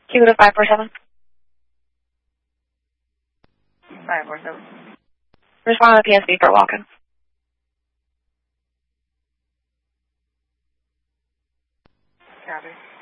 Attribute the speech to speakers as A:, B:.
A: Can you go to 547?
B: 547.
A: Respond to the PSB for walk-in.
B: Copy.